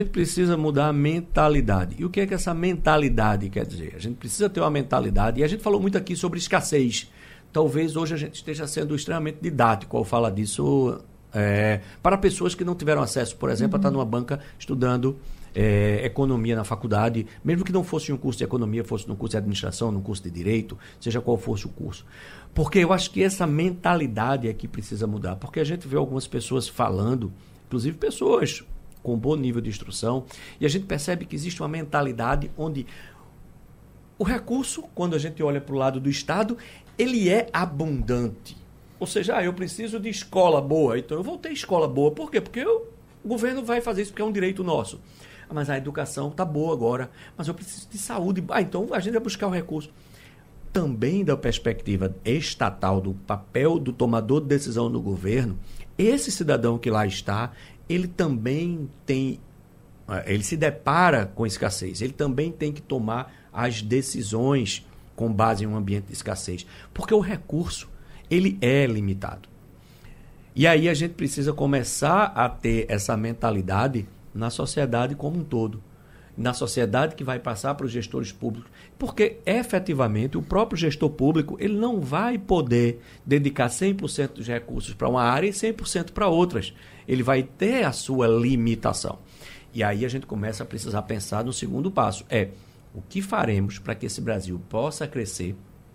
gente precisa mudar a mentalidade. E o que é que essa mentalidade quer dizer? A gente precisa ter uma mentalidade, e a gente falou muito aqui sobre escassez. Talvez hoje a gente esteja sendo extremamente didático ao falar disso para pessoas que não tiveram acesso, por exemplo, a estar numa banca estudando economia na faculdade, mesmo que não fosse um curso de economia, fosse num curso de administração, num curso de direito, seja qual fosse o curso. Porque eu acho que essa mentalidade é que precisa mudar. Porque a gente vê algumas pessoas falando, inclusive pessoas com bom nível de instrução, e a gente percebe que existe uma mentalidade onde o recurso, quando a gente olha para o lado do Estado, ele é abundante. Ou seja, eu preciso de escola boa, então eu vou ter escola boa. Por quê? Porque o governo vai fazer isso porque é um direito nosso. Mas a educação está boa agora, mas eu preciso de saúde. Então a gente vai buscar o recurso. Também da perspectiva estatal, do papel do tomador de decisão no governo, esse cidadão que lá está, ele também ele se depara com escassez, ele também tem que tomar as decisões com base em um ambiente de escassez, porque o recurso, ele é limitado. E aí a gente precisa começar a ter essa mentalidade na sociedade como um todo, na sociedade que vai passar para os gestores públicos, porque efetivamente o próprio gestor público ele não vai poder dedicar 100% dos recursos para uma área e 100% para outras. Ele vai ter a sua limitação. E aí a gente começa a precisar pensar no segundo passo, o que faremos para que esse Brasil possa crescer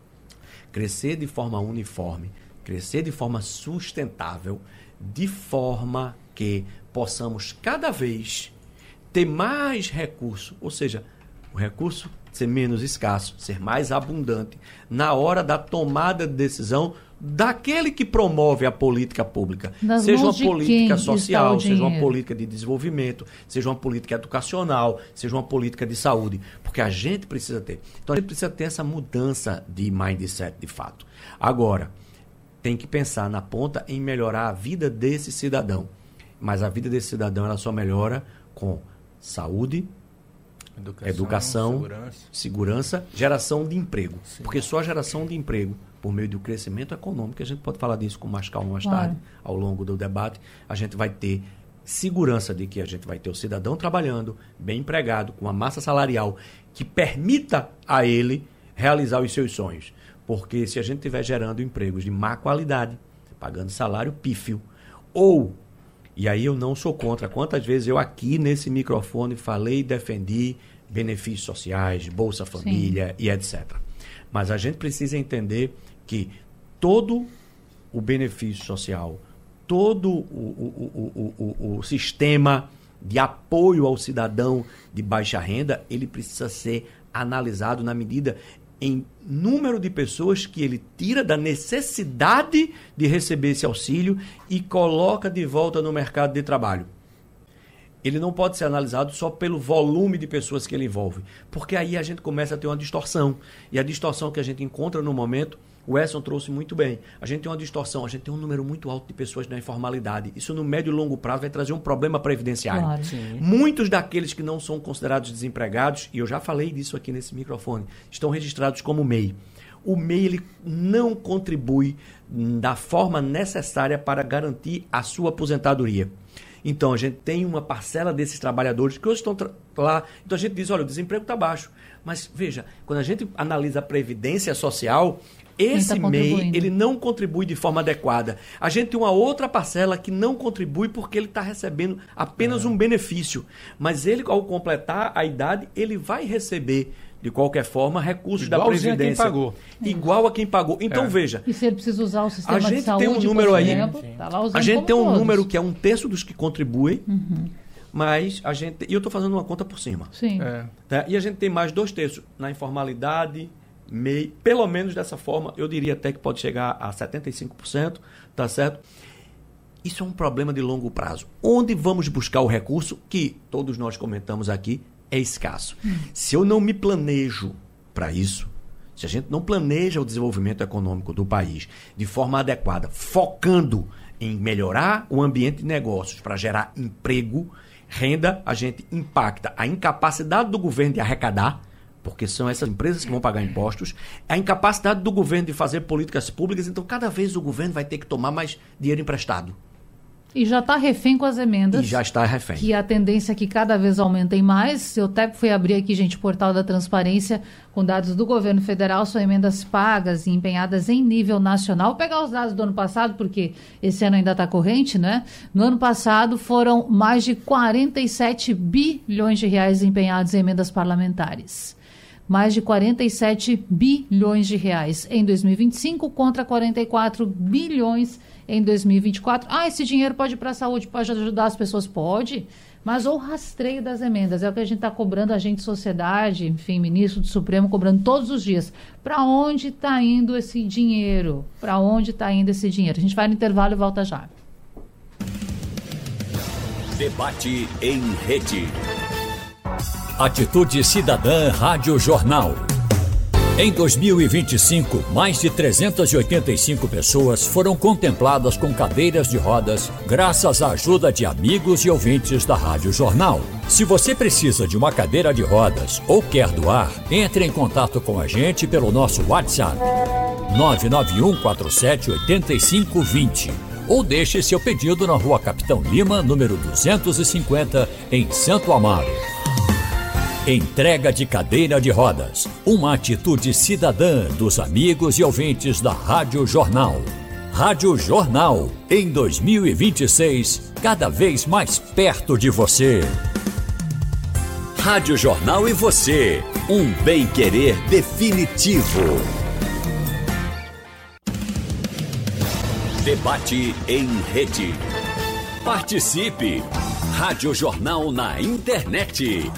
de forma uniforme, crescer de forma sustentável, de forma que possamos cada vez ter mais recurso, ou seja, o recurso ser menos escasso, ser mais abundante na hora da tomada de decisão daquele que promove a política pública, seja uma política social, seja uma política de desenvolvimento, seja uma política educacional, seja uma política de saúde, porque a gente precisa ter. Então a gente precisa ter essa mudança de mindset de fato. Agora, tem que pensar na ponta em melhorar a vida desse cidadão, mas a vida desse cidadão ela só melhora com saúde, educação, segurança, geração de emprego. Sim. Porque só a geração de emprego, por meio do crescimento econômico, a gente pode falar disso com mais calma mais tarde, ao longo do debate, a gente vai ter segurança de que a gente vai ter o cidadão trabalhando, bem empregado, com uma massa salarial que permita a ele realizar os seus sonhos. Porque se a gente estiver gerando empregos de má qualidade, pagando salário pífio, e aí eu não sou contra. Quantas vezes eu aqui nesse microfone falei e defendi benefícios sociais, Bolsa Família e etc. Mas a gente precisa entender que todo o benefício social, todo o sistema de apoio ao cidadão de baixa renda, ele precisa ser analisado na medida em número de pessoas que ele tira da necessidade de receber esse auxílio e coloca de volta no mercado de trabalho. Ele não pode ser analisado só pelo volume de pessoas que ele envolve, porque aí a gente começa a ter uma distorção. E a distorção que a gente encontra no momento, o Edson trouxe muito bem. A gente tem uma distorção, a gente tem um número muito alto de pessoas na informalidade. Isso no médio e longo prazo vai trazer um problema previdenciário. Claro. Muitos daqueles que não são considerados desempregados, e eu já falei disso aqui nesse microfone, estão registrados como MEI. O MEI ele não contribui da forma necessária para garantir a sua aposentadoria. Então, a gente tem uma parcela desses trabalhadores que hoje estão lá. Então, a gente diz, olha, o desemprego está baixo. Mas, veja, quando a gente analisa a previdência social, esse MEI, ele não contribui de forma adequada. A gente tem uma outra parcela que não contribui porque ele está recebendo apenas um benefício. Mas ele, ao completar a idade, ele vai receber, de qualquer forma, recursos da Previdência. Igual a quem pagou. Então, veja. E se ele precisa usar o sistema de saúde, tem um número por aí. exemplo, tá lá usando a gente tem um todos. número que é 1/3 dos que contribuem. Mas a gente... E eu estou fazendo uma conta por cima. Sim. Tá? E a gente tem mais 2/3 na informalidade, MEI, pelo menos dessa forma, eu diria até que pode chegar a 75%, tá certo? Isso é um problema de longo prazo. Onde vamos buscar o recurso que, todos nós comentamos aqui, é escasso. Se eu não me planejo para isso, se a gente não planeja o desenvolvimento econômico do país de forma adequada, focando em melhorar o ambiente de negócios para gerar emprego, renda, a gente impacta a incapacidade do governo de arrecadar, porque são essas empresas que vão pagar impostos, a incapacidade do governo de fazer políticas públicas, então cada vez o governo vai ter que tomar mais dinheiro emprestado. E já está refém com as emendas. E já está refém. Que a tendência é que cada vez aumentem mais. Eu até fui abrir aqui, gente, o portal da transparência, com dados do governo federal, são emendas pagas e empenhadas em nível nacional. Vou pegar os dados do ano passado, porque esse ano ainda está corrente, né? No ano passado foram mais de 47 bilhões de reais empenhados em emendas parlamentares. Mais de 47 bilhões de reais em 2025 contra 44 bilhões em 2024. Esse dinheiro pode ir para a saúde, pode ajudar as pessoas? Pode, mas o rastreio das emendas é o que a gente está cobrando, a gente, sociedade, enfim, ministro do Supremo, cobrando todos os dias. Para onde está indo esse dinheiro? Para onde está indo esse dinheiro? A gente vai no intervalo e volta já. Debate em rede. Atitude Cidadã Rádio Jornal. Em 2025, mais de 385 pessoas foram contempladas com cadeiras de rodas graças à ajuda de amigos e ouvintes da Rádio Jornal. Se você precisa de uma cadeira de rodas ou quer doar, entre em contato com a gente pelo nosso WhatsApp 991478520 ou deixe seu pedido na Rua Capitão Lima, número 250, em Santo Amaro. Entrega de cadeira de rodas, uma atitude cidadã dos amigos e ouvintes da Rádio Jornal. Rádio Jornal, em 2026, cada vez mais perto de você. Rádio Jornal e você, um bem-querer definitivo. Debate em rede. Participe! Rádio Jornal na internet.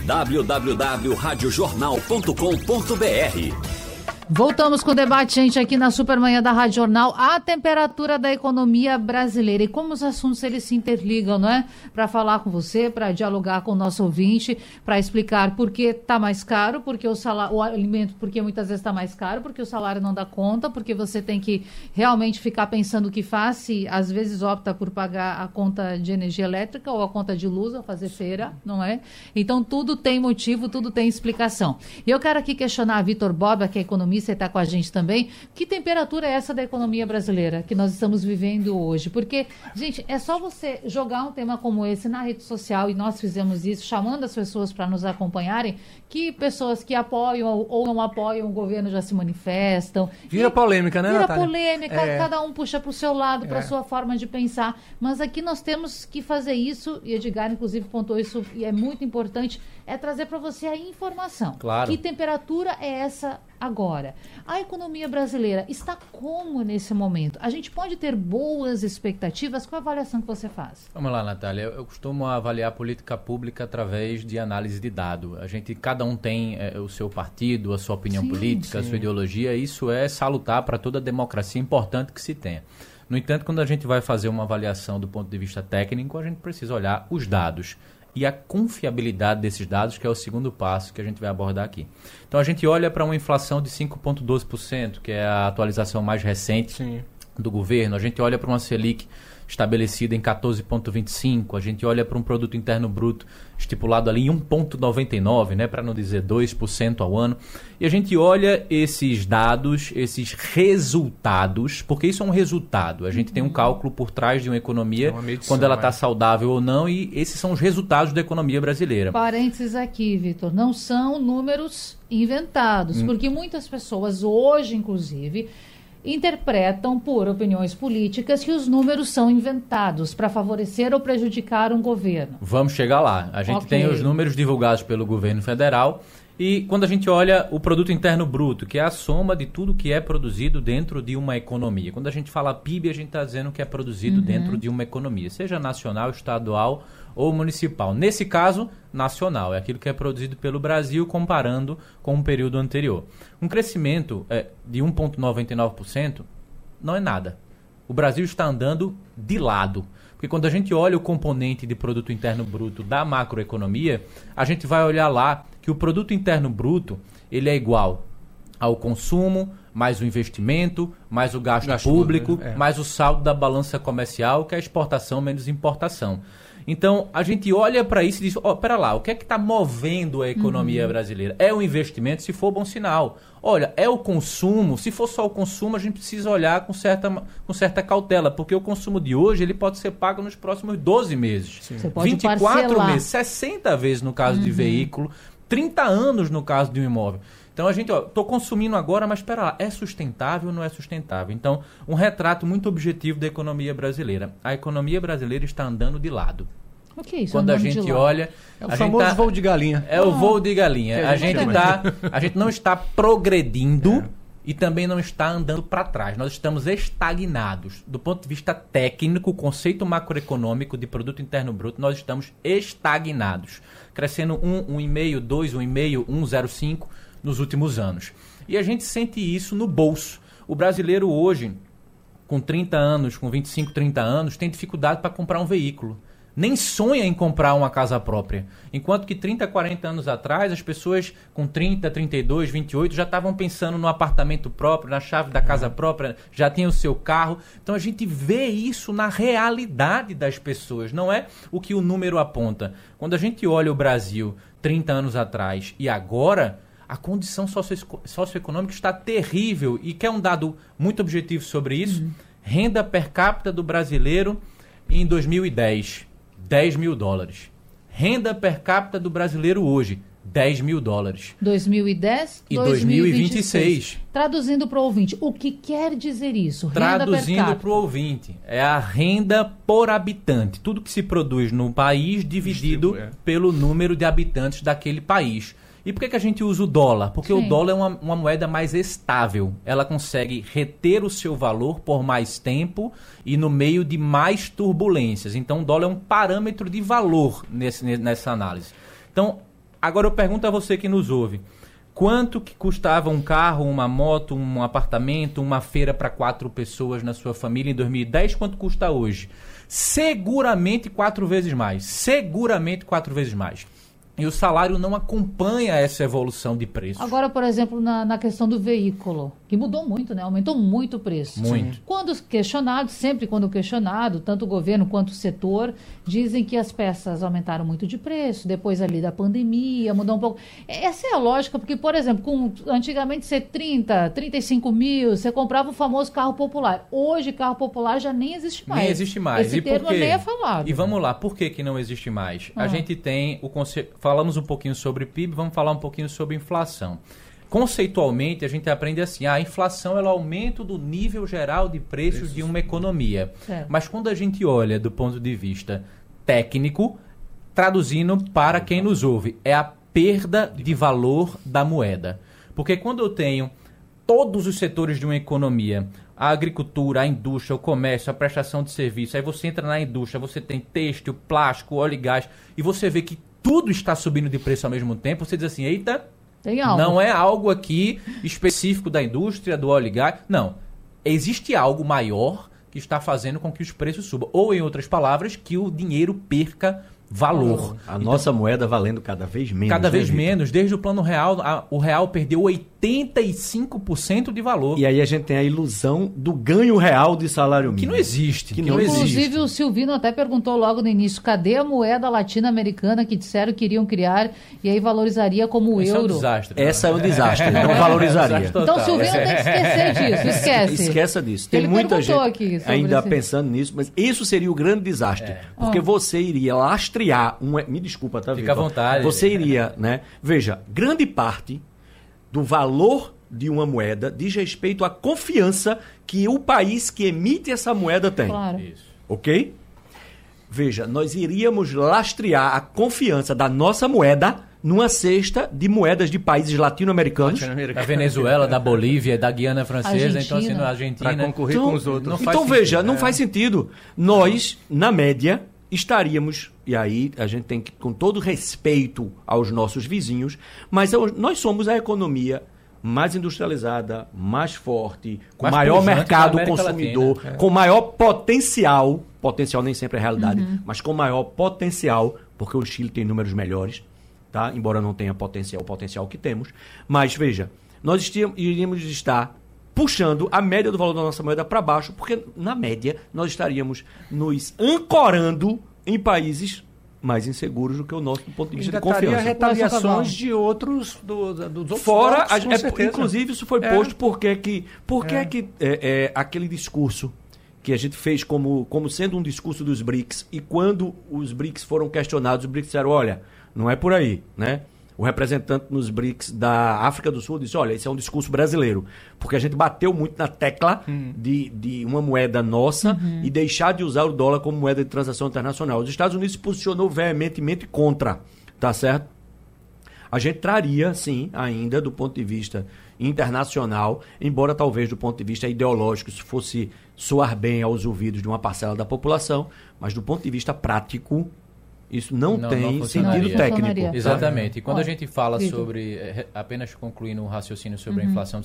www.radiojornal.com.br. Voltamos com o debate, gente, aqui na Supermanhã da Rádio Jornal. A temperatura da economia brasileira e como os assuntos eles se interligam, não é? Para falar com você, para dialogar com o nosso ouvinte, para explicar por que está mais caro, porque o alimento, porque muitas vezes está mais caro, porque o salário não dá conta, porque você tem que realmente ficar pensando o que faz, se às vezes opta por pagar a conta de energia elétrica ou a conta de luz, ou fazer feira, não é? Então tudo tem motivo, tudo tem explicação. E eu quero aqui questionar a Vitor Borba, que é economista, você está com a gente também. Que temperatura é essa da economia brasileira que nós estamos vivendo hoje? Porque, gente, é só você jogar um tema como esse na rede social, e nós fizemos isso, chamando as pessoas para nos acompanharem, que pessoas que apoiam ou não apoiam o governo já se manifestam. Vira polêmica, né, Natália? Vira polêmica, cada um puxa para o seu lado, para a sua forma de pensar. Mas aqui nós temos que fazer isso, e Edgar, inclusive, pontuou isso, e é muito importante, é trazer para você a informação. Claro. Que temperatura é essa agora? A economia brasileira está como nesse momento? A gente pode ter boas expectativas? Qual a avaliação que você faz? Vamos lá, Natália. Eu costumo avaliar a política pública através de análise de dado. Cada um tem o seu partido, a sua opinião política, a sua ideologia. Isso é salutar para toda a democracia, importante que se tenha. No entanto, quando a gente vai fazer uma avaliação do ponto de vista técnico, a gente precisa olhar os dados e a confiabilidade desses dados, que é o segundo passo que a gente vai abordar aqui. Então, a gente olha para uma inflação de 5,12%, que é a atualização mais recente do governo. A gente olha para uma Selic estabelecida em 14,25%. A gente olha para um produto interno bruto estipulado ali em 1,99%, né, para não dizer 2% ao ano. E a gente olha esses dados, esses resultados, porque isso é um resultado. A gente tem um cálculo por trás de uma economia, quando ela está saudável ou não, e esses são os resultados da economia brasileira. Parênteses aqui, Vitor, não são números inventados, porque muitas pessoas hoje, inclusive, interpretam por opiniões políticas que os números são inventados para favorecer ou prejudicar um governo. Vamos chegar lá. A gente tem os números divulgados pelo governo federal e quando a gente olha o produto interno bruto, que é a soma de tudo que é produzido dentro de uma economia. Quando a gente fala PIB, a gente está dizendo que é produzido dentro de uma economia, seja nacional, estadual ou municipal. Nesse caso, nacional, é aquilo que é produzido pelo Brasil comparando com um período anterior. Um crescimento de 1,99% não é nada. O Brasil está andando de lado. Porque quando a gente olha o componente de produto interno bruto da macroeconomia, a gente vai olhar lá que o produto interno bruto ele é igual ao consumo, mais o investimento, mais o gasto público, mais o saldo da balança comercial, que é a exportação menos importação. Então, a gente olha para isso e diz, pera lá, o que é que está movendo a economia brasileira? É o investimento, se for, bom sinal. Olha, é o consumo, se for só o consumo, a gente precisa olhar com certa cautela, porque o consumo de hoje ele pode ser pago nos próximos 12 meses. Você pode 24 parcelar. meses, 60 vezes no caso de veículo, 30 anos no caso de um imóvel. Então a gente, estou consumindo agora, mas espera lá, é sustentável ou não é sustentável? Então, um retrato muito objetivo da economia brasileira. A economia brasileira está andando de lado. O que é isso? Quando a gente olha... É o famoso voo de galinha. É o voo de galinha. A gente não está progredindo e também não está andando para trás. Nós estamos estagnados. Do ponto de vista técnico, o conceito macroeconômico de produto interno bruto, nós estamos estagnados. Crescendo 1,5, 2, 1,5, 1,05 nos últimos anos. E a gente sente isso no bolso. O brasileiro hoje, com 30 anos, com 25, 30 anos, tem dificuldade para comprar um veículo. Nem sonha em comprar uma casa própria. Enquanto que 30, 40 anos atrás, as pessoas com 30, 32, 28 já estavam pensando no apartamento próprio, na chave da casa própria, já tinham o seu carro. Então a gente vê isso na realidade das pessoas, não é o que o número aponta. Quando a gente olha o Brasil 30 anos atrás e agora, a condição socioeconômica está terrível. E quer um dado muito objetivo sobre isso? Renda per capita do brasileiro em 2010. $10.000. Renda per capita do brasileiro hoje, $10.000. 2010 e 2026. Traduzindo para o ouvinte, o que quer dizer isso? Traduzindo para o ouvinte, é a renda por habitante. Tudo que se produz no país dividido pelo número de habitantes daquele país. E por que a gente usa o dólar? Porque o dólar é uma moeda mais estável. Ela consegue reter o seu valor por mais tempo e no meio de mais turbulências. Então, o dólar é um parâmetro de valor nessa análise. Então, agora eu pergunto a você que nos ouve. Quanto que custava um carro, uma moto, um apartamento, uma feira para 4 pessoas na sua família em 2010? Quanto custa hoje? Seguramente 4 vezes mais. Seguramente 4 vezes mais. E o salário não acompanha essa evolução de preço. Agora, por exemplo, na questão do veículo, que mudou muito, né? Aumentou muito o preço. Muito. Sempre quando questionado, tanto o governo quanto o setor, dizem que as peças aumentaram muito de preço, depois ali da pandemia, mudou um pouco. Essa é a lógica, porque, por exemplo, antigamente você 30, 35 mil, você comprava o famoso carro popular. Hoje, carro popular já nem existe mais. Nem existe mais. Esse termo nem é falado. E vamos lá, por que não existe mais? A gente tem o conceito... Falamos um pouquinho sobre PIB, vamos falar um pouquinho sobre inflação. Conceitualmente, a gente aprende assim, a inflação é o aumento do nível geral de preços de uma economia. Mas quando a gente olha do ponto de vista técnico, traduzindo para quem nos ouve, é a perda de valor da moeda. Porque quando eu tenho todos os setores de uma economia, a agricultura, a indústria, o comércio, a prestação de serviço, aí você entra na indústria, você tem têxtil, plástico, óleo e gás, e você vê que tudo está subindo de preço ao mesmo tempo, você diz assim, eita, tem algo. Não é algo aqui específico da indústria, do óleo e gás. Não, existe algo maior que está fazendo com que os preços subam. Ou, em outras palavras, que o dinheiro perca valor. A nossa moeda valendo cada vez menos. Cada vez menos. Desde o Plano Real, o real perdeu 85% de valor. E aí a gente tem a ilusão do ganho real de salário mínimo. Que não existe. Inclusive, o Silvino até perguntou logo no início, cadê a moeda latino-americana que disseram que iriam criar e aí valorizaria como o euro? É um desastre. Essa é um desastre, não valorizaria. Então o Silvino tem que esquecer disso, esquece. Esqueça disso. Tem muita gente ainda pensando nisso, mas isso seria o grande desastre. Porque você iria lastrear me desculpa, tá, Fica à vontade. Você iria, né? Veja, grande parte do valor de uma moeda diz respeito à confiança que o país que emite essa moeda tem. Claro. Isso. Ok? Veja, nós iríamos lastrear a confiança da nossa moeda numa cesta de moedas de países latino-americanos. Da Venezuela, da Bolívia, da Guiana Francesa, então assim, na Argentina. Para concorrer com os outros. Então veja, não faz sentido. Nós, na média, estaríamos, e aí a gente tem que, com todo respeito aos nossos vizinhos, mas nós somos a economia mais industrializada, mais forte, com mais maior mercado consumidor, Latina, com maior potencial nem sempre é realidade, mas com maior potencial, porque o Chile tem números melhores, tá? Embora não tenha o potencial que temos, mas veja, nós iríamos estar puxando a média do valor da nossa moeda para baixo, porque na média nós estaríamos nos ancorando em países mais inseguros do que o nosso do ponto de vista de confiança. confiança. Retaliações de outros, dos outros fora, blocos, inclusive isso foi posto porque aquele discurso que a gente fez como sendo um discurso dos BRICS, e quando os BRICS foram questionados, os BRICS disseram, olha, não é por aí, né? O representante nos BRICS da África do Sul disse, olha, esse é um discurso brasileiro, porque a gente bateu muito na tecla de uma moeda nossa e deixar de usar o dólar como moeda de transação internacional. Os Estados Unidos se posicionou veementemente contra, tá certo? A gente traria, sim, ainda do ponto de vista internacional, embora talvez do ponto de vista ideológico isso fosse soar bem aos ouvidos de uma parcela da população, mas do ponto de vista prático, isso não tem sentido técnico. Exatamente. E quando a gente fala sobre, apenas concluindo o raciocínio sobre a inflação de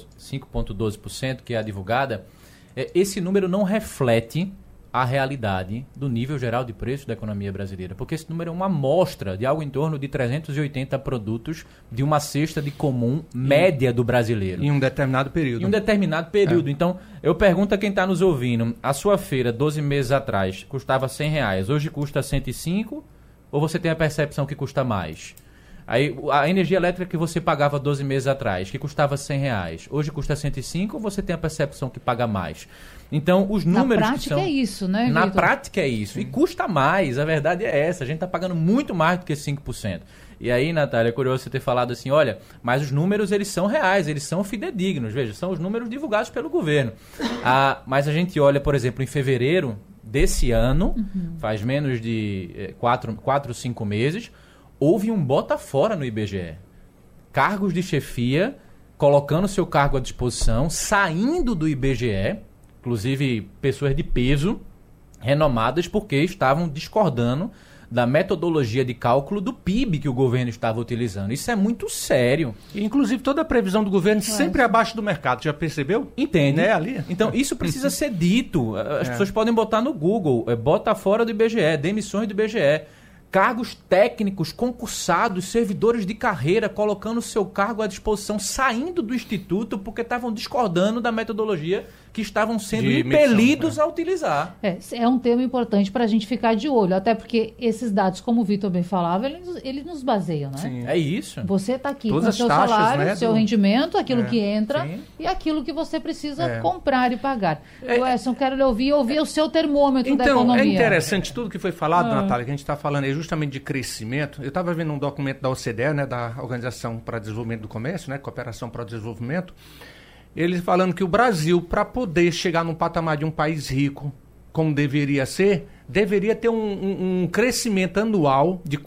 5,12%, que é a divulgada, esse número não reflete a realidade do nível geral de preços da economia brasileira, porque esse número é uma amostra de algo em torno de 380 produtos de uma cesta de comum média do brasileiro. Em um determinado período. Então, eu pergunto a quem está nos ouvindo, a sua feira, 12 meses atrás, custava R$100, hoje custa 105, ou você tem a percepção que custa mais? Aí, a energia elétrica que você pagava 12 meses atrás, que custava R$100, hoje custa 105, ou você tem a percepção que paga mais? Então, os números... Na prática é isso, né, Na Vitor? prática é isso. E custa mais, a verdade é essa. A gente está pagando muito mais do que 5%. E aí, Natália, é curioso você ter falado assim, olha, mas os números, eles são reais, eles são fidedignos. Veja, são os números divulgados pelo governo. Mas a gente olha, por exemplo, em fevereiro desse ano, faz menos de 4 ou 5 meses, houve um bota fora no IBGE. Cargos de chefia, colocando seu cargo à disposição, saindo do IBGE, inclusive pessoas de peso, renomadas, porque estavam discordando da metodologia de cálculo do PIB que o governo estava utilizando. Isso é muito sério. E, inclusive, toda a previsão do governo sempre abaixo do mercado. Já percebeu? Entende? Né, ali? Então, isso precisa ser dito. As pessoas podem botar no Google, bota fora do IBGE, demissões do IBGE. Cargos técnicos, concursados, servidores de carreira, colocando seu cargo à disposição, saindo do Instituto porque estavam discordando da metodologia que estavam sendo impelidos a utilizar. É um tema importante para a gente ficar de olho, até porque esses dados, como o Vitor bem falava, eles nos baseiam, né? Sim. É isso. Você está aqui Todas com o seu taxas, salário, né, seu rendimento, aquilo que entra Sim. e aquilo que você precisa comprar e pagar. Edson, quero lhe ouvir o seu termômetro da então, economia. é interessante tudo que foi falado, Natália, que a gente está falando aí justamente de crescimento. Eu estava vendo um documento da OCDE, né, da Organização para o Desenvolvimento do Comércio, né, Cooperação para o Desenvolvimento, eles falando que o Brasil, para poder chegar num patamar de um país rico, como deveria ser, deveria ter um crescimento anual de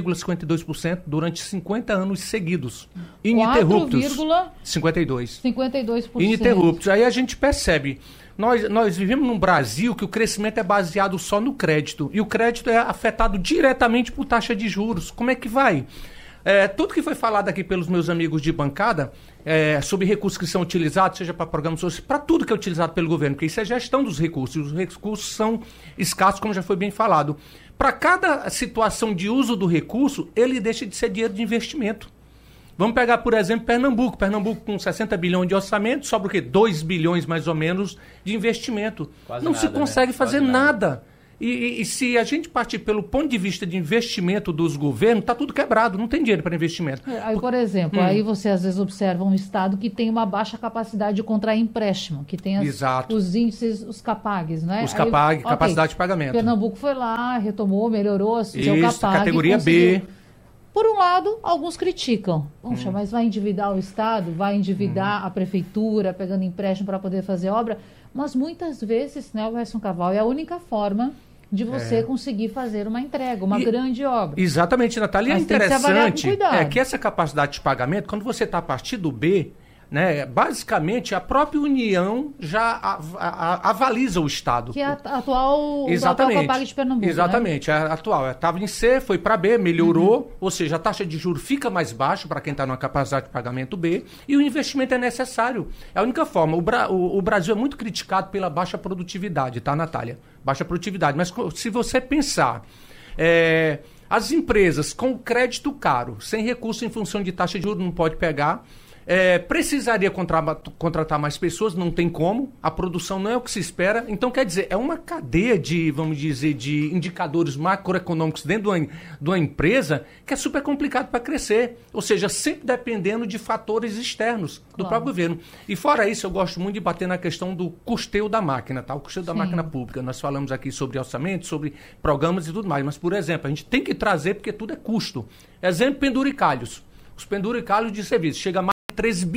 4,52% durante 50 anos seguidos. Ininterruptos. 52%. Ininterruptos. Aí a gente percebe... Nós vivemos num Brasil que o crescimento é baseado só no crédito. E o crédito é afetado diretamente por taxa de juros. Como é que vai? Tudo que foi falado aqui pelos meus amigos de bancada, sobre recursos que são utilizados, seja para programas sociais, para tudo que é utilizado pelo governo, porque isso é gestão dos recursos. E os recursos são escassos, como já foi bem falado. Para cada situação de uso do recurso, ele deixa de ser dinheiro de investimento. Vamos pegar, por exemplo, Pernambuco. Pernambuco com 60 bilhões de orçamento, sobra o quê? 2 bilhões mais ou menos de investimento. Quase não nada, se consegue fazer Quase nada. E se a gente partir pelo ponto de vista de investimento dos governos, está tudo quebrado, não tem dinheiro para investimento. Aí, por exemplo, aí você às vezes observa um estado que tem uma baixa capacidade de contrair empréstimo, que tem os índices, os CAPAGs, né? Os CAPAG, capacidade de pagamento. Pernambuco foi lá, retomou, melhorou, seu Isso, CAPAG. categoria B. Por um lado, alguns criticam. Poxa, mas vai endividar o Estado, vai endividar a prefeitura, pegando empréstimo para poder fazer obra. Mas muitas vezes, né, o Edson Caval, é a única forma de você conseguir fazer uma entrega, uma grande obra. Exatamente, Natália. E é interessante que essa capacidade de pagamento, quando você está a partir do B, né, basicamente a própria União já avaliza o Estado. Que é a atual CAPAG de Pernambuco. Exatamente, né? A atual. Estava em C, foi para B, melhorou, ou seja, a taxa de juros fica mais baixa para quem está numa capacidade de pagamento B e o investimento é necessário. É a única forma. O Brasil é muito criticado pela baixa produtividade, tá, Natália? Baixa produtividade. Mas se você pensar... as empresas com crédito caro, sem recurso em função de taxa de juros, não pode pegar... Precisaria contratar mais pessoas, não tem como, a produção não é o que se espera. Então, quer dizer, é uma cadeia de, vamos dizer, de indicadores macroeconômicos dentro de uma empresa que é super complicado para crescer. Ou seja, sempre dependendo de fatores externos do próprio governo. E fora isso, eu gosto muito de bater na questão do custeio da máquina, tá? O custeio da máquina pública. Nós falamos aqui sobre orçamento, sobre programas e tudo mais. Mas, por exemplo, a gente tem que trazer porque tudo é custo. Exemplo, penduricalhos. Os penduricalhos de serviço chega a mais 13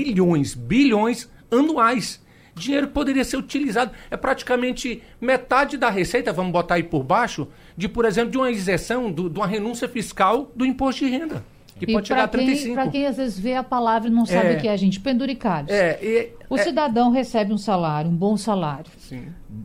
bilhões anuais. Dinheiro que poderia ser utilizado. É praticamente metade da receita, vamos botar aí por baixo, de, por exemplo, de uma isenção, de uma renúncia fiscal do imposto de renda. Que pode chegar a 35%. Para quem às vezes vê a palavra e não sabe o que é, gente, penduricalhos. O cidadão recebe um salário, um bom salário. Sim.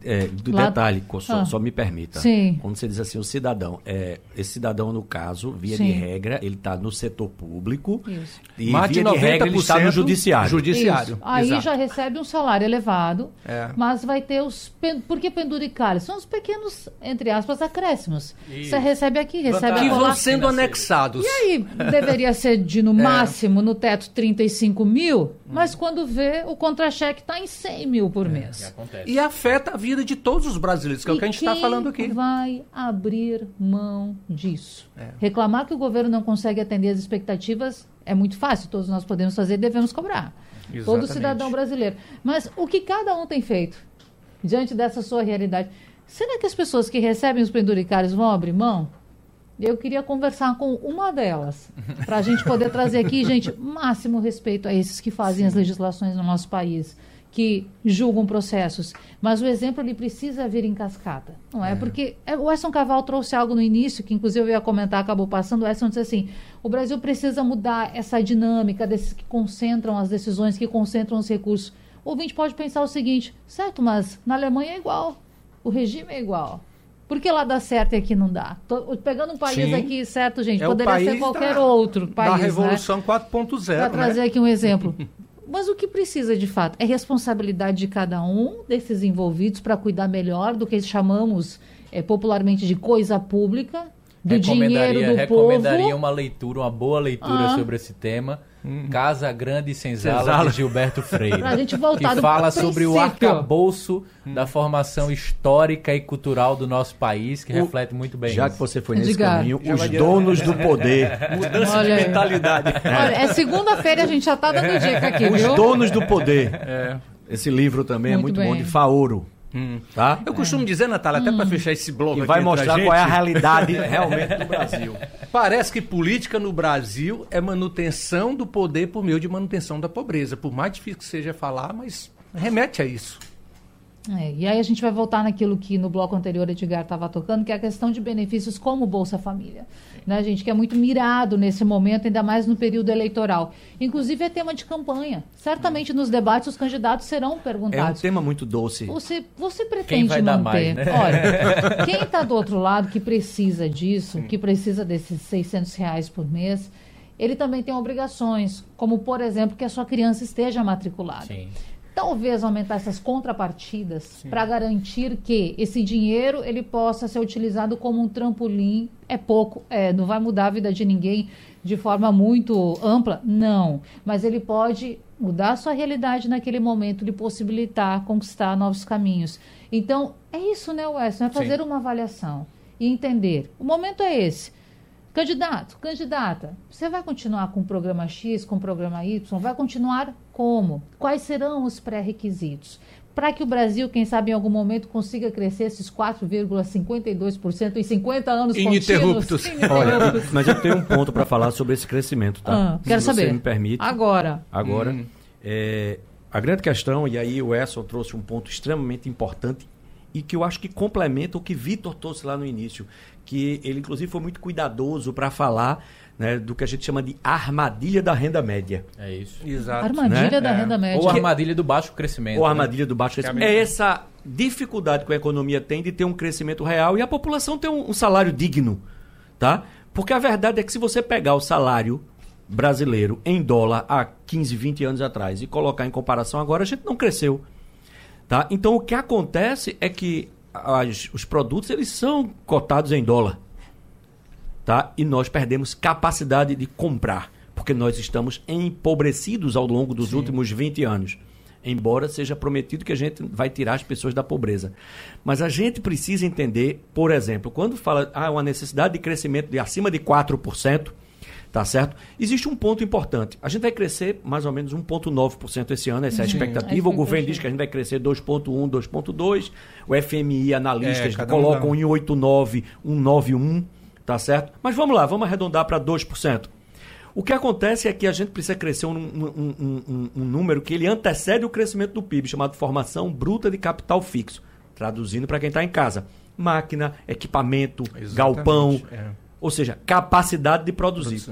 Detalhe, só me permita. Sim. Quando você diz assim, o cidadão, esse cidadão, no caso, via de regra, ele está no setor público. Isso. E via de regra, ele está no judiciário. Isso. Aí já recebe um salário elevado, mas vai ter por que penduricalhos? São os pequenos, entre aspas, acréscimos. Isso. Você recebe aqui, recebe que acolá. vão sendo anexados. E aí, deveria ser no máximo, no teto, 35 mil, mas quando vê, o contra-cheque está em 100 mil por mês. E afeta a vida de todos os brasileiros, que é o que a gente está falando aqui. Vai abrir mão disso? Reclamar que o governo não consegue atender as expectativas é muito fácil, todos nós podemos fazer e devemos cobrar. Exatamente. Todo cidadão brasileiro. Mas o que cada um tem feito diante dessa sua realidade? Será que as pessoas que recebem os penduricários vão abrir mão? Eu queria conversar com uma delas, para a gente poder trazer aqui, gente, máximo respeito a esses que fazem as legislações no nosso país, que julgam processos. Mas o exemplo ele precisa vir em cascata, não é? Porque o Edson Caval trouxe algo no início, que inclusive eu ia comentar, acabou passando. O Edson disse assim, o Brasil precisa mudar essa dinâmica desses que concentram as decisões, que concentram os recursos. O ouvinte pode pensar o seguinte, certo, mas na Alemanha é igual, o regime é igual. Por que lá dá certo e aqui não dá? Tô pegando um país aqui, certo, gente? Poderia ser qualquer outro país, da Revolução 4.0, Para trazer aqui um exemplo. Mas o que precisa, de fato, é responsabilidade de cada um desses envolvidos para cuidar melhor do que chamamos popularmente de coisa pública, do dinheiro do povo. Recomendaria uma boa leitura sobre esse tema. Casa Grande e Senzala, de Gilberto Freire. Pra gente voltar que fala sobre o arcabouço da formação histórica e cultural do nosso país, que reflete muito bem já isso. Que você foi nesse caminho, os donos do poder. Mudança de mentalidade. Olha, é segunda-feira, a gente já tá dando dica aqui, viu? Os donos do poder. Esse livro também muito é muito bom, de Faoro. Tá? Eu costumo dizer, Natália, até para fechar esse bloco aqui, vai mostrar qual é a realidade realmente do Brasil. Parece que política no Brasil é manutenção do poder por meio de manutenção da pobreza. Por mais difícil que seja falar, mas remete a isso. E aí a gente vai voltar naquilo que no bloco anterior Edgar estava tocando, que é a questão de benefícios como Bolsa Família. Né, gente, que é muito mirado nesse momento, ainda mais no período eleitoral. Inclusive é tema de campanha. Certamente nos debates os candidatos serão perguntados. É um tema muito doce. Você pretende quem vai manter? Dar mais, né? Olha, quem está do outro lado, que precisa disso, que precisa desses R$600 por mês, ele também tem obrigações, como, por exemplo, que a sua criança esteja matriculada. Sim. Talvez aumentar essas contrapartidas para garantir que esse dinheiro ele possa ser utilizado como um trampolim. É pouco, não vai mudar a vida de ninguém de forma muito ampla, não. Mas ele pode mudar a sua realidade naquele momento, lhe possibilitar conquistar novos caminhos. Então, é isso, né, Weston? É fazer uma avaliação e entender. O momento é esse. Candidato, candidata, você vai continuar com o programa X, com o programa Y? Vai continuar como? Quais serão os pré-requisitos? Para que o Brasil, quem sabe em algum momento, consiga crescer esses 4,52% em 50 anos ininterruptos. Olha, mas eu tenho um ponto para falar sobre esse crescimento, tá? Quero saber. Se você me permite. Agora. A grande questão, e aí o Edson trouxe um ponto extremamente importante e que eu acho que complementa o que Vitor trouxe lá no início, que ele inclusive foi muito cuidadoso para falar, né, do que a gente chama de armadilha da renda média. É isso. Exato. Armadilha da renda média. Ou armadilha do baixo crescimento. Ou armadilha do baixo crescimento. É essa dificuldade que a economia tem de ter um crescimento real e a população ter um salário digno, tá? Porque a verdade é que se você pegar o salário brasileiro em dólar há 15, 20 anos atrás e colocar em comparação agora, a gente não cresceu. Tá? Então, o que acontece é que os produtos eles são cotados em dólar. Tá? E nós perdemos capacidade de comprar. porque nós estamos empobrecidos ao longo dos últimos 20 anos. Embora seja prometido que a gente vai tirar as pessoas da pobreza. Mas a gente precisa entender, por exemplo, quando fala uma necessidade de crescimento de acima de 4%, tá certo? Existe um ponto importante. A gente vai crescer mais ou menos 1,9% esse ano, essa é a expectativa. O governo diz que a gente vai crescer 2,1%, 2,2%. O FMI, analistas, colocam em 8,9%, 1,91%, tá certo? Mas vamos lá, vamos arredondar para 2%. O que acontece é que a gente precisa crescer um número que ele antecede o crescimento do PIB, chamado formação bruta de capital fixo. Traduzindo para quem está em casa. Máquina, equipamento, galpão, ou seja, capacidade de produzir.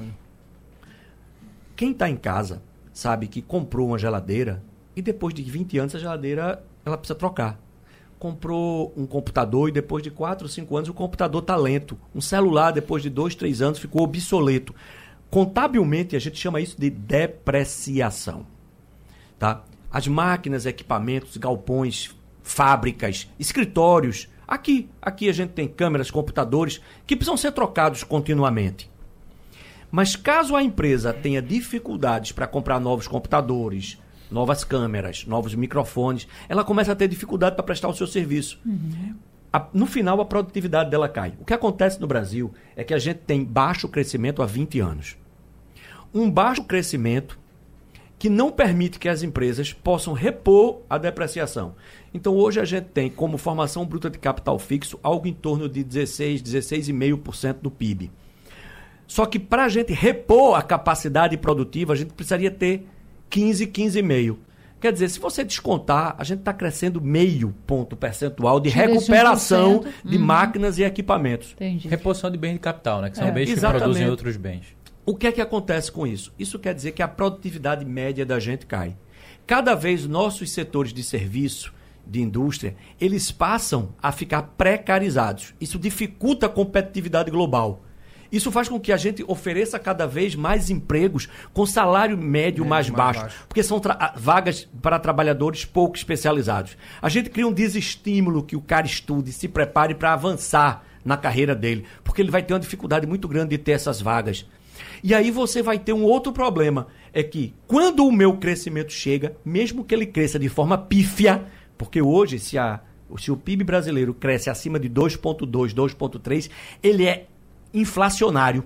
Quem está em casa sabe que comprou uma geladeira e depois de 20 anos a geladeira ela precisa trocar. Comprou um computador e depois de 4 ou 5 anos o computador está lento. Um celular depois de 2, 3 anos ficou obsoleto. Contabilmente, a gente chama isso de depreciação. Tá? As máquinas, equipamentos, galpões, fábricas, escritórios. Aqui a gente tem câmeras, computadores que precisam ser trocados continuamente. Mas caso a empresa tenha dificuldades para comprar novos computadores, novas câmeras, novos microfones, ela começa a ter dificuldade para prestar o seu serviço. No final, a produtividade dela cai. O que acontece no Brasil é que a gente tem baixo crescimento há 20 anos. Um baixo crescimento que não permite que as empresas possam repor a depreciação. Então, hoje a gente tem como formação bruta de capital fixo algo em torno de 16,5% do PIB. Só que para a gente repor a capacidade produtiva, a gente precisaria ter 15,5%. Quer dizer, se você descontar, a gente está crescendo meio ponto percentual de recuperação de máquinas e equipamentos. Entendi. Reposição de bens de capital, né? Que são bens que produzem outros bens. O que é que acontece com isso? Isso quer dizer que a produtividade média da gente cai. Cada vez nossos setores de serviço, de indústria, eles passam a ficar precarizados. Isso dificulta a competitividade global. Isso faz com que a gente ofereça cada vez mais empregos com salário médio mais baixo, porque são vagas para trabalhadores pouco especializados. A gente cria um desestímulo que o cara estude, se prepare para avançar na carreira dele, porque ele vai ter uma dificuldade muito grande de ter essas vagas. E aí você vai ter um outro problema, é que quando o meu crescimento chega, mesmo que ele cresça de forma pífia, porque hoje se o PIB brasileiro cresce acima de 2,2, 2,3, ele é inflacionário.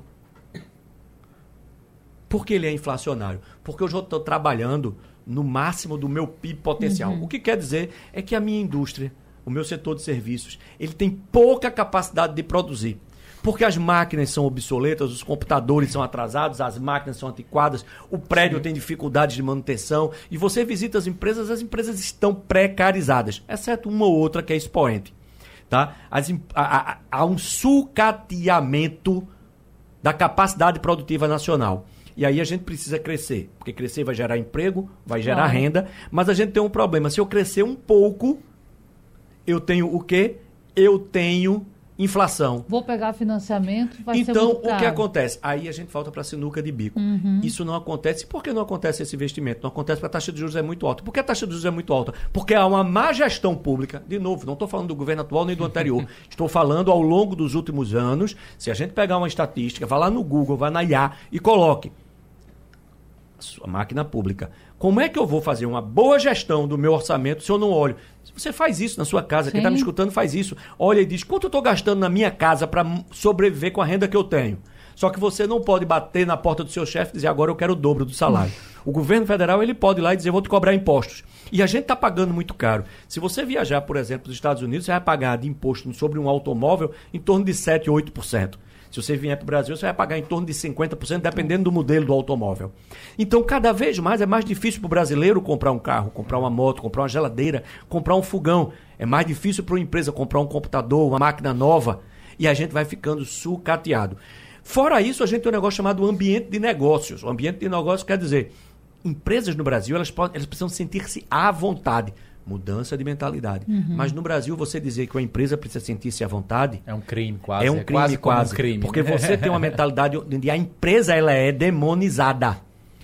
Por que ele é inflacionário? Porque eu já estou trabalhando no máximo do meu PIB potencial. O que quer dizer é que a minha indústria, o meu setor de serviços, ele tem pouca capacidade de produzir. Porque as máquinas são obsoletas, os computadores são atrasados, as máquinas são antiquadas, o prédio tem dificuldades de manutenção. E você visita as empresas estão precarizadas, exceto uma ou outra que é expoente. Tá? Há um sucateamento da capacidade produtiva nacional. E aí a gente precisa crescer, porque crescer vai gerar emprego, vai gerar renda, mas a gente tem um problema. Se eu crescer um pouco, eu tenho o quê? Eu tenho inflação. Vou pegar financiamento, vai ser muito Então, caro. o que acontece? Aí a gente volta para a sinuca de bico. Isso não acontece. Por que não acontece esse investimento? Não acontece porque a taxa de juros é muito alta. Por que a taxa de juros é muito alta? Porque há uma má gestão pública. De novo, não estou falando do governo atual nem do anterior. Estou falando ao longo dos últimos anos. Se a gente pegar uma estatística, vá lá no Google, vá na IA e coloque a sua máquina pública. Como é que eu vou fazer uma boa gestão do meu orçamento se eu não olho? Você faz isso na sua casa, quem está me escutando faz isso. Olha e diz, quanto eu estou gastando na minha casa para sobreviver com a renda que eu tenho? Só que você não pode bater na porta do seu chefe e dizer, agora eu quero o dobro do salário. O governo federal ele pode ir lá e dizer, vou te cobrar impostos. E a gente está pagando muito caro. Se você viajar, por exemplo, para os Estados Unidos, você vai pagar de imposto sobre um automóvel em torno de 7%, 8%. Se você vier para o Brasil, você vai pagar em torno de 50%, dependendo do modelo do automóvel. Então, cada vez mais é mais difícil para o brasileiro comprar um carro, comprar uma moto, comprar uma geladeira, comprar um fogão. É mais difícil para uma empresa comprar um computador, uma máquina nova. E a gente vai ficando sucateado. Fora isso, a gente tem um negócio chamado ambiente de negócios. O ambiente de negócios quer dizer, empresas no Brasil, elas precisam sentir-se à vontade. Mudança de mentalidade. Mas no Brasil, você dizer que uma empresa precisa sentir-se à vontade... É um crime quase. É um crime quase. Um crime. Porque você tem uma mentalidade onde a empresa ela é demonizada.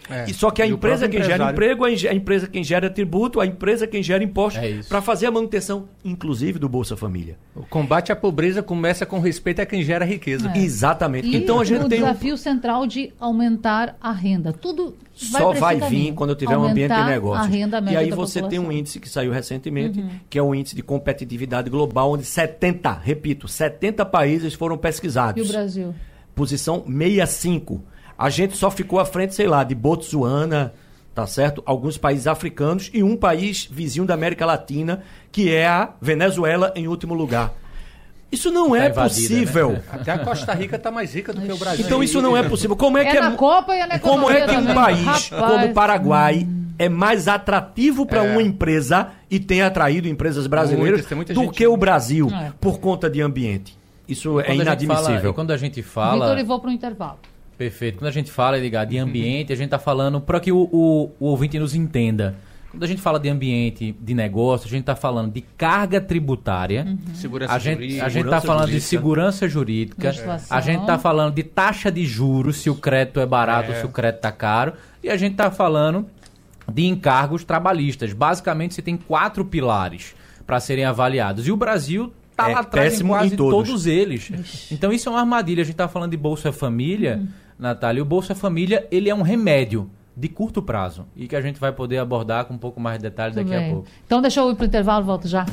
E só que a E o empresa próprio quem gera empresário. emprego, a empresa quem gera tributo, a empresa quem gera imposto, É isso. para fazer a manutenção, inclusive, do Bolsa Família. O combate à pobreza começa com respeito a quem gera riqueza. Exatamente. E Então a gente o tem desafio central de aumentar a renda. Tudo só vai precisar vir quando eu tiver um ambiente de aumentar negócio. a renda média E aí da você tem um população. índice que saiu recentemente, que é o índice de competitividade global, onde 70 países foram pesquisados. E o Brasil? Posição 65. A gente só ficou à frente, sei lá, de Botsuana, tá certo? Alguns países africanos e um país vizinho da América Latina, que é a Venezuela, em último lugar. Isso não é invadida, possível. né? Até a Costa Rica está mais rica do que o Brasil. Então isso não é possível. Como é que na Copa e é na como é que economia um também. país Rapaz. como o Paraguai é mais atrativo para uma empresa e tem atraído empresas brasileiras Tem muita do gente. que o Brasil É. por conta de ambiente? Isso é Quando a gente fala- inadmissível. e quando a gente Vitor, fala... e vou para o intervalo. Perfeito. Quando a gente fala, Edgar, de ambiente, a gente está falando para que o ouvinte nos entenda. Quando a gente fala de ambiente, de negócio, a gente está falando de carga tributária. Segurança A gente jurídica. está falando de jurídica. segurança jurídica. Legislação. A gente está falando de taxa de juros, se o crédito é barato ou se o crédito está caro. E a gente está falando de encargos trabalhistas. Basicamente, você tem 4 pilares para serem avaliados. E o Brasil está É lá atrás em péssimo quase em todos. todos eles. Então, isso é uma armadilha. A gente está falando de Bolsa Família, Natália. E o Bolsa Família, ele é um remédio de curto prazo e que a gente vai poder abordar com um pouco mais de detalhes Tudo daqui a bem. pouco. Então deixa eu ir para o intervalo, volto já.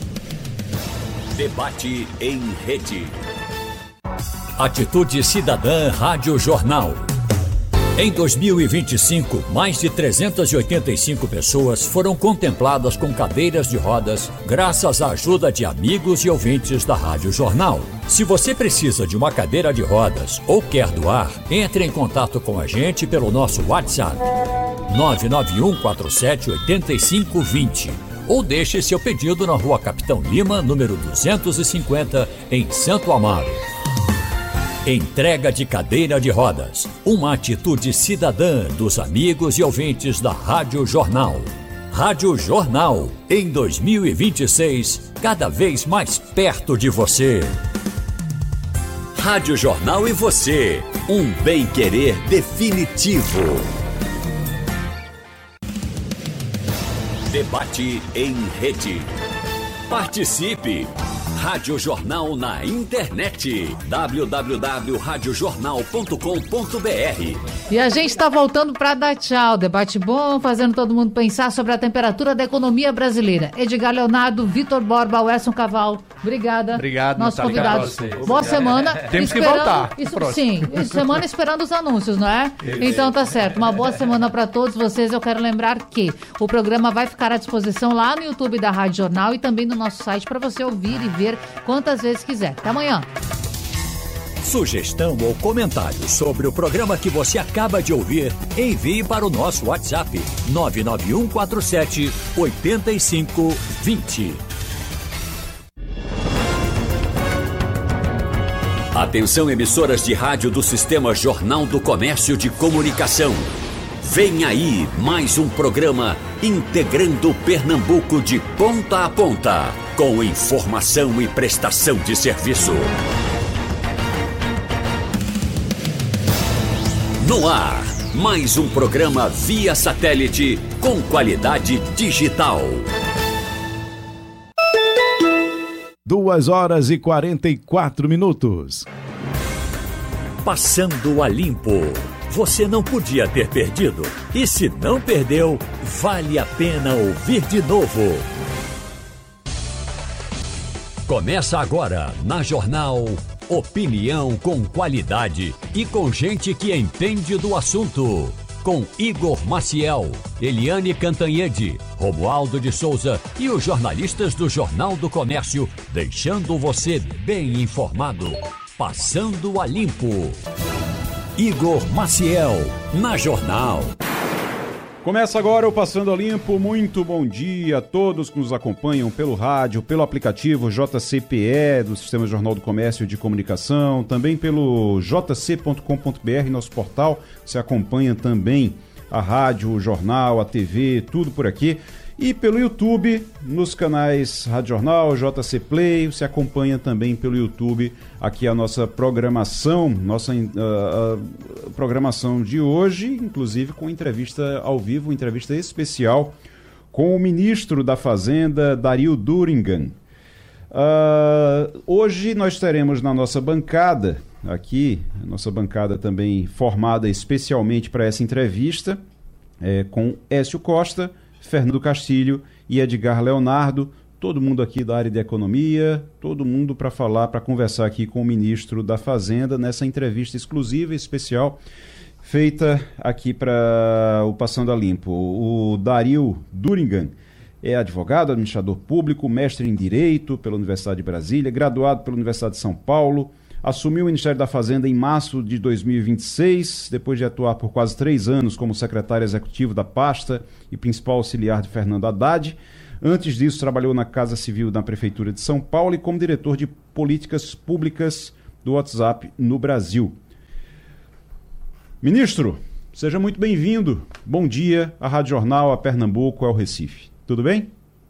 Debate em rede. Atitude Cidadã Rádio Jornal. Em 2025, mais de 385 pessoas foram contempladas com cadeiras de rodas graças à ajuda de amigos e ouvintes da Rádio Jornal. Se você precisa de uma cadeira de rodas ou quer doar, entre em contato com a gente pelo nosso WhatsApp 991478520 ou deixe seu pedido na Rua Capitão Lima, número 250, em Santo Amaro. Entrega de cadeira de rodas. Uma atitude cidadã dos amigos e ouvintes da Rádio Jornal. Rádio Jornal, em 2026, cada vez mais perto de você. Rádio Jornal e você. Um bem-querer definitivo. Debate em rede. Participe! Rádio Jornal na internet. www.radiojornal.com.br. E a gente está voltando para dar tchau. Debate bom, fazendo todo mundo pensar sobre a temperatura da economia brasileira. Edgar Leonardo, Vitor Borba, Wesson Cavalo. Obrigada. Obrigado, Nossos Natália. convidados. Obrigado. Boa semana. Temos que voltar. Sim, semana esperando os anúncios, não é? Então tá certo. Uma boa semana para todos vocês. Eu quero lembrar que o programa vai ficar à disposição lá no YouTube da Rádio Jornal e também no nosso site para você ouvir e ver quantas vezes quiser. Até amanhã. Sugestão ou comentário sobre o programa que você acaba de ouvir, envie para o nosso WhatsApp 991478520. Atenção, emissoras de rádio do Sistema Jornal do Comércio de Comunicação. Vem aí mais um programa integrando Pernambuco de ponta a ponta, com informação e prestação de serviço. No ar, mais um programa via satélite com qualidade digital. 2h44. Passando a limpo. Você não podia ter perdido. E se não perdeu, vale a pena ouvir de novo. Começa agora na Jornal Opinião com qualidade e com gente que entende do assunto. Com Igor Maciel, Eliane Cantanhede, Romualdo de Souza e os jornalistas do Jornal do Comércio, deixando você bem informado. Passando a limpo. Igor Maciel, na Jornal. Começa agora o Passando a Limpo. Muito bom dia a todos que nos acompanham pelo rádio, pelo aplicativo JCPE do Sistema Jornal do Comércio de Comunicação, também pelo jc.com.br, nosso portal. Você acompanha também a rádio, o jornal, a TV, tudo por aqui. E pelo YouTube, nos canais Rádio Jornal, JC Play, você acompanha também pelo YouTube aqui a nossa programação, programação de hoje, inclusive com entrevista ao vivo, entrevista especial com o ministro da Fazenda, Dario Durigan. Hoje nós teremos na nossa bancada, aqui, nossa bancada também formada especialmente para essa entrevista, com Écio Costa, Fernando Castilho e Edgar Leonardo, todo mundo aqui da área de economia, todo mundo para conversar aqui com o ministro da Fazenda nessa entrevista exclusiva e especial feita aqui para o Passando a Limpo. O Dario Durigan é advogado, administrador público, mestre em Direito pela Universidade de Brasília, graduado pela Universidade de São Paulo, assumiu o Ministério da Fazenda em março de 2026, depois de atuar por quase 3 anos como secretário executivo da pasta e principal auxiliar de Fernando Haddad. Antes disso, trabalhou na Casa Civil da Prefeitura de São Paulo e como diretor de políticas públicas do WhatsApp no Brasil. Ministro, seja muito bem-vindo. Bom dia à Rádio Jornal, a Pernambuco, ao Recife. Tudo bem?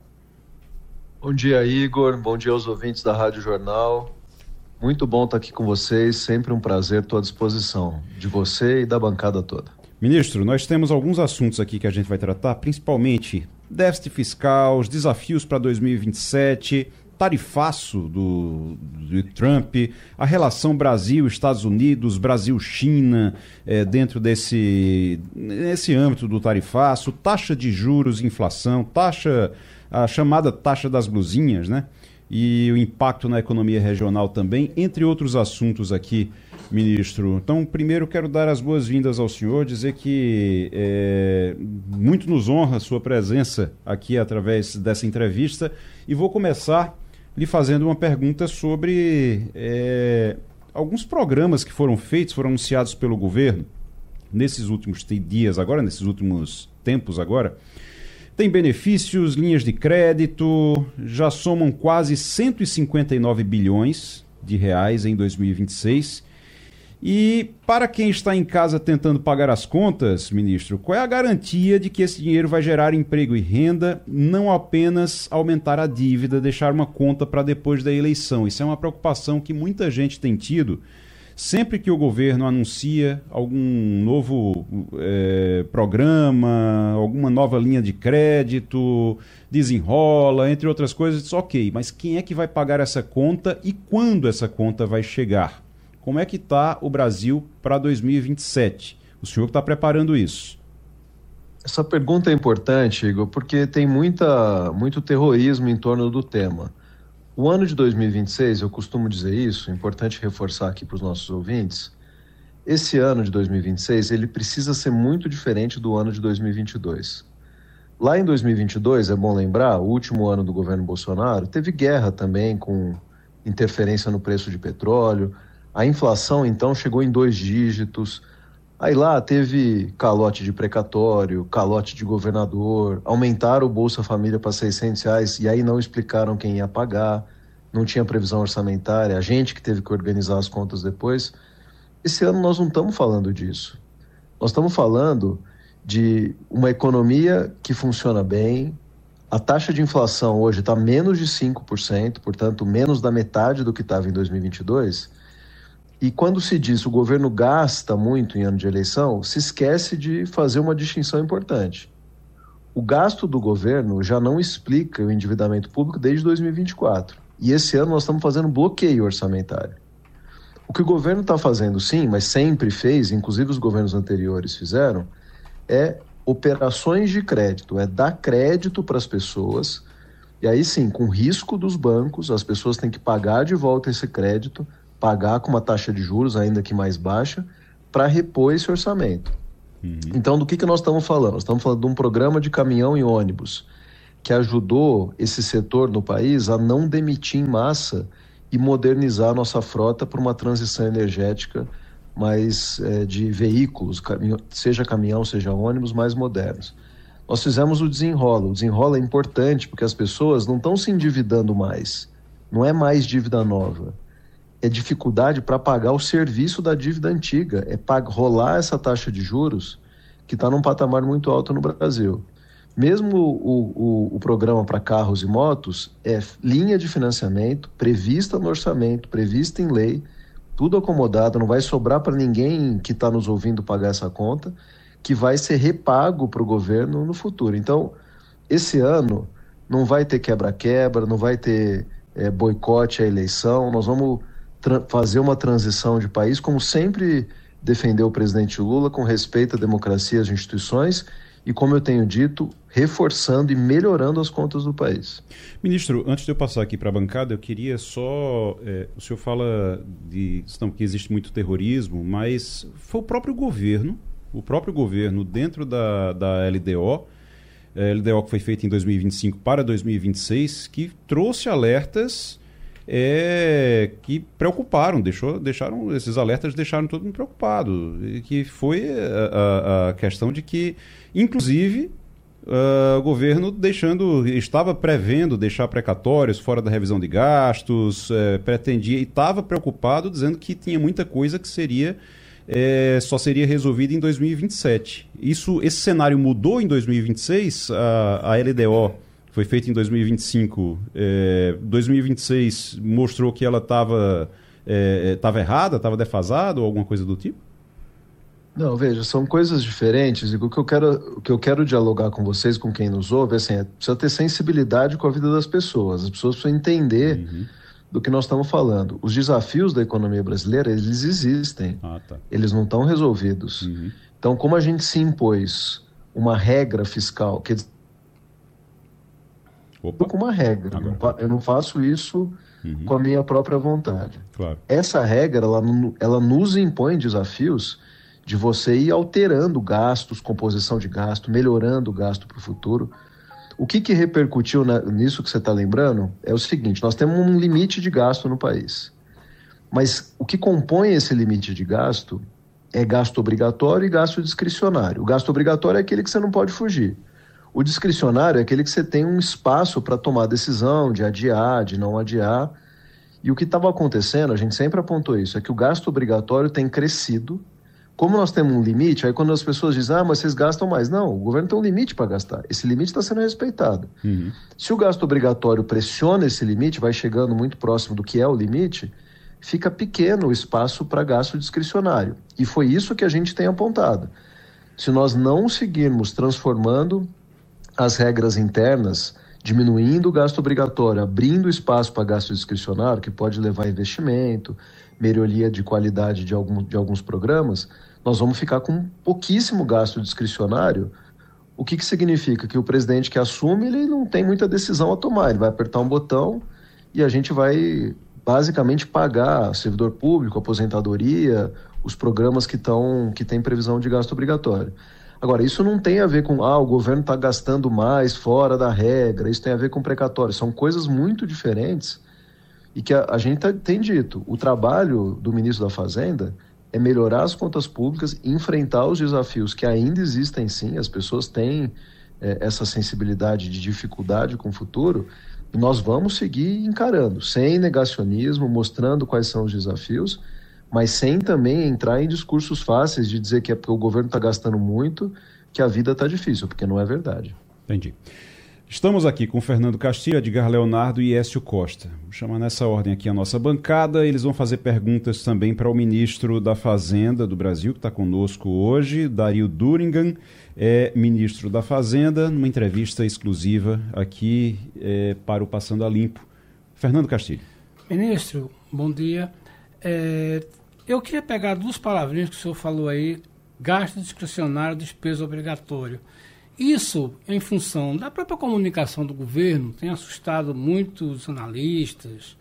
Bom dia, Igor. Bom dia aos ouvintes da Rádio Jornal. Muito bom estar aqui com vocês, sempre um prazer, estou à disposição de você e da bancada toda. Ministro, nós temos alguns assuntos aqui que a gente vai tratar, principalmente déficit fiscal, os desafios para 2027, tarifaço do Trump, a relação Brasil-Estados Unidos, Brasil-China, dentro nesse âmbito do tarifaço, taxa de juros, inflação, a chamada taxa das blusinhas, né? E o impacto na economia regional também, entre outros assuntos aqui, ministro. Então, primeiro quero dar as boas-vindas ao senhor, dizer que muito nos honra a sua presença aqui através dessa entrevista e vou começar lhe fazendo uma pergunta sobre alguns programas que foram anunciados pelo governo nesses últimos dias agora, nesses últimos tempos agora. Tem benefícios, linhas de crédito, já somam quase 159 bilhões de reais em 2026. E para quem está em casa tentando pagar as contas, ministro, qual é a garantia de que esse dinheiro vai gerar emprego e renda, não apenas aumentar a dívida, deixar uma conta para depois da eleição? Isso é uma preocupação que muita gente tem tido. Sempre que o governo anuncia algum novo programa, alguma nova linha de crédito, desenrola, entre outras coisas, diz, ok, mas quem é que vai pagar essa conta e quando essa conta vai chegar? Como é que está o Brasil para 2027? O senhor que está preparando isso. Essa pergunta é importante, Igor, porque tem muito terrorismo em torno do tema. O ano de 2026, eu costumo dizer isso, é importante reforçar aqui para os nossos ouvintes, esse ano de 2026, ele precisa ser muito diferente do ano de 2022. Lá em 2022, é bom lembrar, o último ano do governo Bolsonaro, teve guerra também com interferência no preço de petróleo, a inflação então chegou em 2 dígitos, aí lá teve calote de precatório, calote de governador, aumentaram o Bolsa Família para R$600 e aí não explicaram quem ia pagar, não tinha previsão orçamentária, a gente que teve que organizar as contas depois. Esse ano nós não estamos falando disso. Nós estamos falando de uma economia que funciona bem, a taxa de inflação hoje está menos de 5%, portanto menos da metade do que estava em 2022, e quando se diz que o governo gasta muito em ano de eleição, se esquece de fazer uma distinção importante. O gasto do governo já não explica o endividamento público desde 2024. E esse ano nós estamos fazendo bloqueio orçamentário. O que o governo está fazendo, sim, mas sempre fez, inclusive os governos anteriores fizeram, é operações de crédito, é dar crédito para as pessoas, e aí sim, com risco dos bancos, as pessoas têm que pagar de volta esse crédito, pagar com uma taxa de juros ainda que mais baixa, para repor esse orçamento. Então, do que nós estamos falando? Nós estamos falando de um programa de caminhão e ônibus que ajudou esse setor no país a não demitir em massa e modernizar a nossa frota para uma transição energética mais de veículos, seja caminhão, seja ônibus, mais modernos. Nós fizemos o desenrola. O desenrola é importante porque as pessoas não estão se endividando mais. Não é mais dívida nova. É dificuldade para pagar o serviço da dívida antiga, rolar essa taxa de juros que está num patamar muito alto no Brasil. Mesmo o programa para carros e motos é linha de financiamento prevista no orçamento, prevista em lei, tudo acomodado, não vai sobrar para ninguém que está nos ouvindo pagar essa conta, que vai ser repago para o governo no futuro. Então, esse ano não vai ter quebra-quebra, não vai ter boicote à eleição, nós vamos fazer uma transição de país, como sempre defendeu o presidente Lula, com respeito à democracia e às instituições, e, como eu tenho dito, reforçando e melhorando as contas do país. Ministro, antes de eu passar aqui para a bancada, eu queria só... o senhor fala que existe muito terrorismo, mas foi o próprio governo dentro da LDO, a LDO que foi feita em 2025 para 2026, que trouxe alertas que preocuparam, esses alertas deixaram todo mundo preocupado, que foi a questão de que, inclusive, o governo estava prevendo deixar precatórios fora da revisão de gastos, pretendia e estava preocupado, dizendo que tinha muita coisa que só seria resolvida em 2027. Esse cenário mudou em 2026, a LDO foi feita em 2025, 2026 mostrou que ela estava errada, estava defasada ou alguma coisa do tipo? Não, veja, são coisas diferentes, e o que eu quero dialogar com vocês, com quem nos ouve, assim, precisa ter sensibilidade com a vida das pessoas, as pessoas precisam entender do que nós estamos falando. Os desafios da economia brasileira, eles existem, eles não estão resolvidos. Então, como a gente se impôs uma regra fiscal, quer dizer, com uma regra, eu não faço isso com a minha própria vontade. Claro. Essa regra, ela nos impõe desafios de você ir alterando gastos, composição de gasto, melhorando o gasto para o futuro. O que repercutiu nisso que você está lembrando é o seguinte: nós temos um limite de gasto no país, mas o que compõe esse limite de gasto é gasto obrigatório e gasto discricionário. O gasto obrigatório é aquele que você não pode fugir. O discricionário é aquele que você tem um espaço para tomar decisão de adiar, de não adiar. E o que estava acontecendo, a gente sempre apontou isso, é que o gasto obrigatório tem crescido. Como nós temos um limite, aí quando as pessoas dizem, mas vocês gastam mais. Não, o governo tem um limite para gastar. Esse limite está sendo respeitado. Se o gasto obrigatório pressiona esse limite, vai chegando muito próximo do que é o limite, fica pequeno o espaço para gasto discricionário. E foi isso que a gente tem apontado. Se nós não seguirmos transformando as regras internas, diminuindo o gasto obrigatório, abrindo espaço para gasto discricionário, que pode levar a investimento, melhoria de qualidade de alguns programas, nós vamos ficar com pouquíssimo gasto discricionário. O que significa? Que o presidente que assume, ele não tem muita decisão a tomar, ele vai apertar um botão e a gente vai basicamente pagar servidor público, aposentadoria, os programas que têm previsão de gasto obrigatório. Agora, isso não tem a ver com, o governo está gastando mais fora da regra, isso tem a ver com precatório. São coisas muito diferentes e que a gente tem dito. O trabalho do ministro da Fazenda é melhorar as contas públicas, enfrentar os desafios que ainda existem sim, as pessoas têm essa sensibilidade de dificuldade com o futuro, e nós vamos seguir encarando, sem negacionismo, mostrando quais são os desafios, mas sem também entrar em discursos fáceis de dizer que é porque o governo está gastando muito que a vida está difícil, porque não é verdade. Entendi. Estamos aqui com Fernando Castilho, Edgar Leonardo e Écio Costa. Vou chamar nessa ordem aqui a nossa bancada. Eles vão fazer perguntas também para o ministro da Fazenda do Brasil, que está conosco hoje, Dario Durigan, ministro da Fazenda, numa entrevista exclusiva aqui para o Passando a Limpo. Fernando Castilho. Ministro, bom dia. Eu queria pegar duas palavrinhas que o senhor falou aí, gasto discricionário, despesa obrigatório. Isso, em função da própria comunicação do governo, tem assustado muitos analistas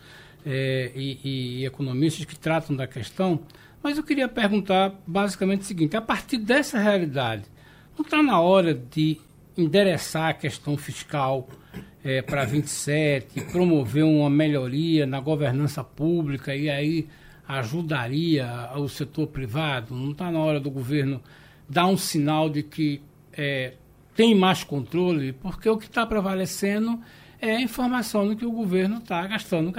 e economistas que tratam da questão, mas eu queria perguntar basicamente o seguinte: a partir dessa realidade, não está na hora de endereçar a questão fiscal para 27, promover uma melhoria na governança pública e aí ajudaria o setor privado? Não está na hora do governo dar um sinal de que tem mais controle? Porque o que está prevalecendo é a informação de que o governo está gastando.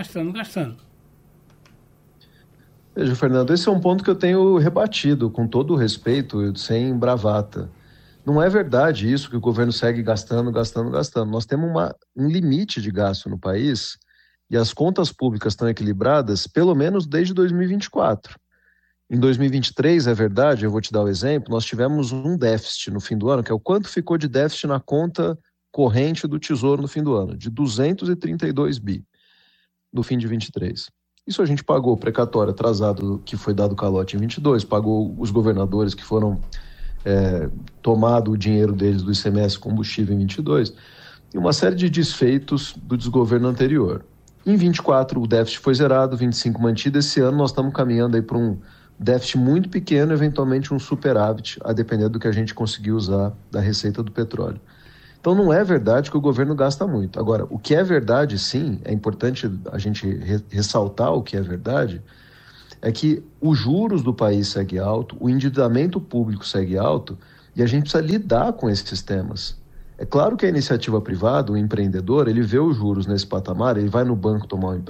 Veja, Fernando, esse é um ponto que eu tenho rebatido com todo o respeito, sem bravata. Não é verdade isso que o governo segue gastando. Nós temos um limite de gasto no país e as contas públicas estão equilibradas pelo menos desde 2024. Em 2023, é verdade, eu vou te dar o exemplo, nós tivemos um déficit no fim do ano, que é o quanto ficou de déficit na conta corrente do Tesouro no fim do ano, de 232 bi no fim de 23. Isso a gente pagou o precatório atrasado que foi dado calote em 22, pagou os governadores que foram tomado o dinheiro deles do ICMS combustível em 22, e uma série de desfeitos do desgoverno anterior. Em 24 o déficit foi zerado, 25 mantido. Esse ano nós estamos caminhando aí para um déficit muito pequeno, eventualmente um superávit, a depender do que a gente conseguir usar da receita do petróleo. Então não é verdade que o governo gasta muito. Agora, o que é verdade, sim, é importante a gente ressaltar o que é verdade, é que os juros do país segue alto, o endividamento público segue alto, e a gente precisa lidar com esses temas. É claro que a iniciativa privada, o empreendedor, ele vê os juros nesse patamar, ele vai no banco tomar um empréstimo,